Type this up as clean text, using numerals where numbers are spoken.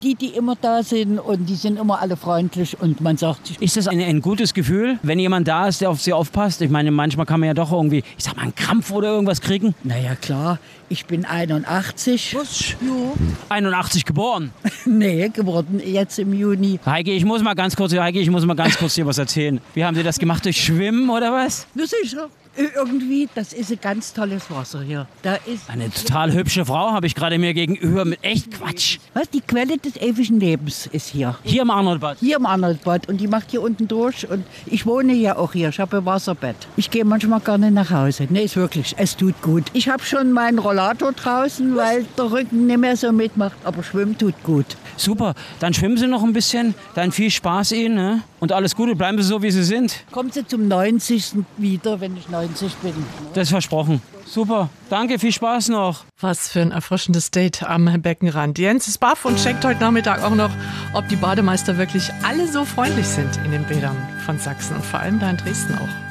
Die immer da sind und die sind immer alle freundlich und man sagt sich... Ist das ein gutes Gefühl, wenn jemand da ist, der auf Sie aufpasst? Ich meine, manchmal kann man ja doch irgendwie, ich sag mal, einen Krampf oder irgendwas kriegen. Naja, klar. Ich bin 81. Was? Jo. 81 geboren? Nee, geworden jetzt im Juni. Heike, ich muss mal ganz kurz dir was erzählen. Wie haben Sie das gemacht? Durch Schwimmen oder was? Na sicher. Irgendwie, das ist ein ganz tolles Wasser hier. Da ist eine total hübsche Frau habe ich gerade mir gegenüber mit echt Quatsch. Was? Die Quelle des ewigen Lebens ist hier. Hier im Arnoldbad? Hier im Arnoldbad. Und die macht hier unten durch. Und ich wohne ja auch hier. Ich habe ein Wasserbett. Ich gehe manchmal gerne nach Hause. Nee, ist wirklich. Es tut gut. Ich habe schon meinen Rollator draußen, weil der Rücken nicht mehr so mitmacht. Aber schwimmen tut gut. Super. Dann schwimmen Sie noch ein bisschen. Dann viel Spaß Ihnen. Ne? Und alles Gute. Bleiben Sie so, wie Sie sind. Kommen Sie zum 90. wieder, wenn ich 90 bin. Das ist versprochen. Super. Danke, viel Spaß noch. Was für ein erfrischendes Date am Beckenrand. Jens ist baff und checkt heute Nachmittag auch noch, ob die Bademeister wirklich alle so freundlich sind in den Bädern von Sachsen und vor allem da in Dresden auch.